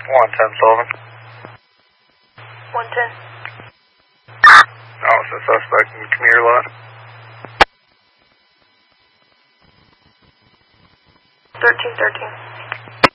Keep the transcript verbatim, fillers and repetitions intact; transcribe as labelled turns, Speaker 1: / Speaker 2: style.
Speaker 1: one ten Sullivan.
Speaker 2: one ten.
Speaker 1: Also suspect in the commuter lot.
Speaker 2: thirteen thirteen.